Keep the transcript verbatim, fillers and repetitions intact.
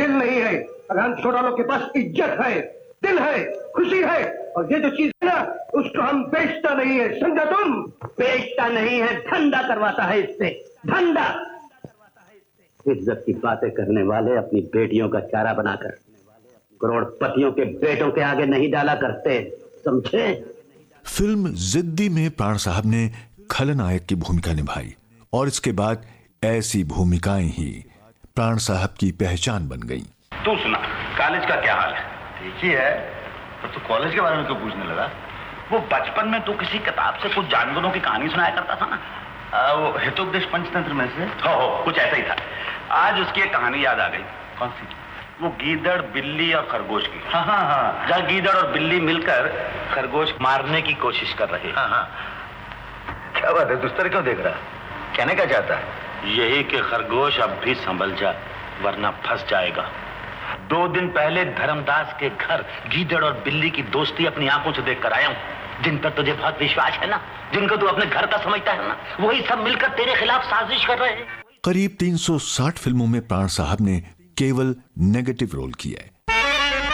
दिल नहीं है। अगर छोटा लोग के पास इज्जत है, दिल है, खुशी है, और ये जो चीज है ना, उसको हम बेचता नहीं है, समझा तुम? बेचता नहीं है, धंधा करवाता है इससे, धंधा। इज्जत की बातें करने वाले अपनी बेटियों का चारा बनाकर करोड़पतियों के बेटों के आगे नहीं डाला करते, समझे? फिल्म जिद्दी में प्राण साहब ने खलनायक की भूमिका निभाई और इसके बाद ऐसी भूमिकाएं ही प्राण साहब की पहचान बन गईं। तू सुना, कॉलेज का क्या हाल है? ठीक ही है, पर तू कॉलेज के बारे में क्यों पूछने लगा? वो बचपन में तू किसी किताब से कुछ जानवरों की कहानी सुनाया करता था ना, आ, वो हितोपदेश पंचतंत्र में से। हो हो कुछ ऐसा ही था। आज उसकी एक कहानी याद आ गई। कौन सी? वो गीदड़, बिल्ली और खरगोश की। हाँ हाँ हाँ, जहाँ गीदड़ और बिल्ली मिलकर खरगोश मारने की कोशिश कर रहे। हाँ हाँ, क्या बात है, दुस्तर क्यों देख रहा है? कहने क्या चाहता है? यही कि खरगोश अब भी संभल जा, वरना फंस जाएगा। दो दिन पहले धर्मदास के घर गीदड़ और बिल्ली की दोस्ती अपनी आंखों से देख कर आया हूँ। जिन पर तुझे बहुत विश्वास है ना, जिनको तू अपने घर का समझता है ना, वही सब मिलकर तेरे खिलाफ साजिश कर रहे हैं। करीब तीन सौ साठ फिल्मों में प्राण साहब ने केवल नेगेटिव रोल किया है।